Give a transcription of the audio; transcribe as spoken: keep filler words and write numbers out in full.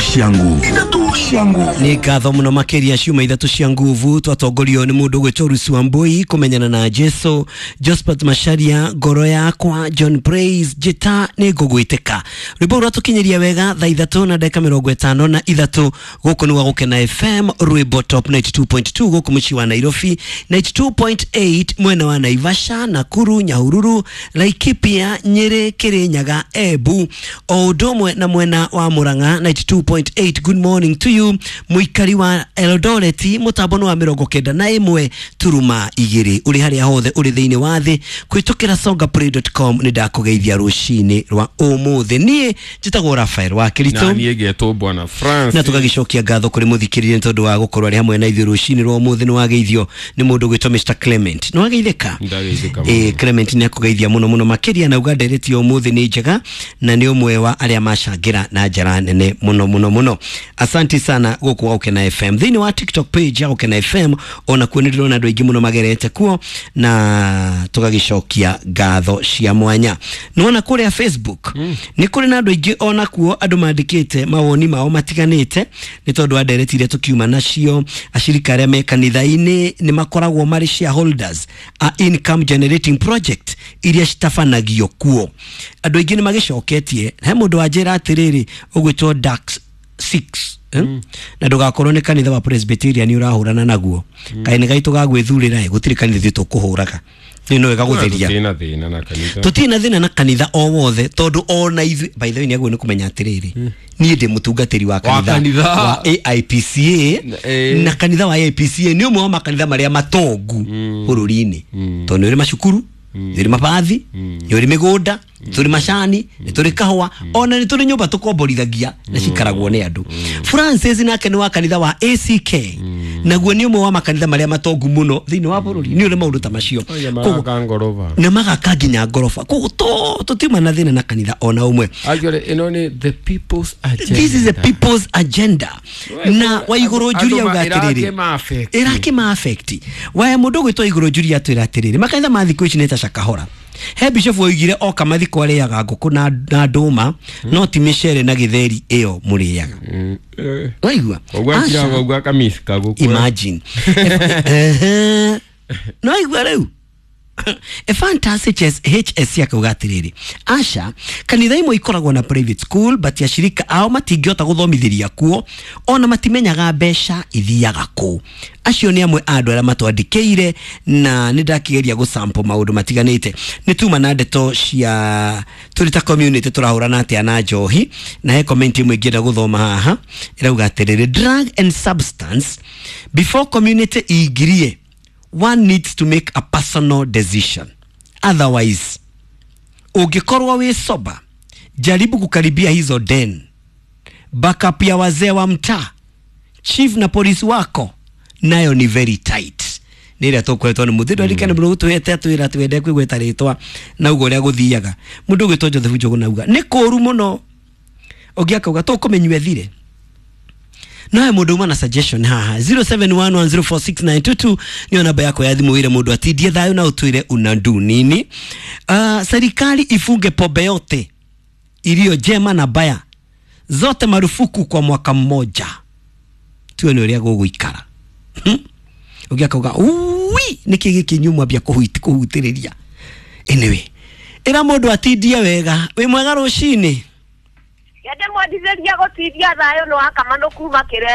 cia nguvu ithatu cia nguvu ni ngatho muno makiria ciuma ithatu cia nguvu twatongorio ni mundu gwitwo Rusi Wambui kumenyana na Jesu Josephat Masharia ngoro yakwa John Praise Jita ni ngugwiteka rwimbo rwatukinyeria wega thaa ithatu na dakika mirongo itano na ithatu guku ni wa gukena F M rwimbo top ninety-two point two guku muci wa Nairobi ninety-two point eight mwena wa Naivasha Nakuru Nyahururu Laikipia Nyeri Kirinyaga Embu Odomwe na mwena wa Murang'a ninety-two point eight. Good morning to you muikari wa Eldoret mutabono wa mirongo kenda na imwe turuma igiri uri haria hothe uri thiini wa thi kwitukira songa play dot com ni ndakugeithia rushini rwa umuthi nie njitagwo Rafael wa Kirito na nie geto bwana France na tugagicokia ngatho kuri muthikiriria tondu wa gukorwo ari hamwe na ithu rushini rwa umuthi ni wageithio ni mundu gwitwo Mister Clement no wageitheka eh Clement ni akugeithia muno muno makiria na ugadereti umuthi ni njega na ni umwe wa aria mashangira na njara nene muno muno muno. Asante sana guku wa Ukena F M thini wa TikTok page ya Ukena F M ona kuonirwo na andu aingi muno magerete kuo na tugagicokia ngatho cia mwanya nona kuri Facebook mm. ni kuri na andu aingi ona kuo andu mandikite mawoni mao matiganite ni tondu aderetire tukiuma nacio ashirika aria me kanitha-ini ni makoragwo mari shareholders a income generating project iria citabanagio kuo andu aingi ni magicoketie he mundu ajira atiriri ugwitwo Dax six eh? mm. na ndugakorwo ni kanitha wa Presbyterian ni urahurana naguo mm. kaini gaitu gagwithurira gutiri kanitha tukuhuraga ni no wega gutheria tutina thina na kanitha tutina thina na kanitha o wothe tondu ona ithu by the way ni agwe ni kumenya atiriri mm. ni ndi mutungatiri wa kanitha wa, kanitha. wa A I P C A e. na kanitha wa A I P C A ni umwe wa makanitha maria matongu mm. bururi-ini mm. tondu ni macukuru mm. ni mabathi mm. ni migunda mm. turi macani ni turi kahwa mm. ona ni turi nyumba tukomborithagia na cikaragwo ni andu mm. Francis nake ni wa kanitha wa A C K mm. naguo ni umwe wa makanitha maria matongu muno thiini wa bururi ni uri maundu ta macio na magaka nginya ngorofa koguo to tutima na thina na kanitha ona umwe actually ino ni the people's agenda. This is the people's agenda na wa iguru juria ugatiriri irake ma affect wa mundu gwitwa iguru juria atwira atiriri makanitha mathiko ici neta shakahora he bishop woigire o kamathiko ariaga nguku na na nduma no ti michere na githeri iyo muriaga waigua ogwakira ogwa kamithika guku imagine eh no igwa riu a fantastic H S ya kugatiriri asha kanitha imwe ikoragwo na private school but ya shirika ao matingiota guthomithiria kuo ona matimenyaga besha ithiaga ku acio ni amwe andu ara matwandikire na nindakigeria gusample maundu matiganite ni tuma na ndeto cia turita community turahurana atia na njohi na he comment imwe ngienda guthoma haha irauga atiriri drug and substance before community igirie one needs to make a personal decision otherwise ugikorwa we soba jaribu kukaribia hizo den backup ya wazee wa mtaa chief na polisi wako nayo ni very tight nira tokwetwa ni muthindo alikane bro tuwete atwira twende kwigweta ritwa na ugo ria guthiaga mundu gwitwo Joseph Njogu nauga ni kuru muno ogiakauga tukumenywe thire na mundu uma na suggestion haha zero seven one one zero four six nine two two ni namba yako ya thimu ile mundu atidie thayo na utwire unandu nini uh, serikali ifunge pombe yote iliyo jema na baya zote marufuku kwa mwaka mmoja tuwe ni uria guguikara hmm? ugiakauga uwi niki giki nyuma bya kuhuti kuhutiriria anyway ira mundu atidie wega we mwega rushini yade mwadizeria gotidia thayo no akamano kuma kire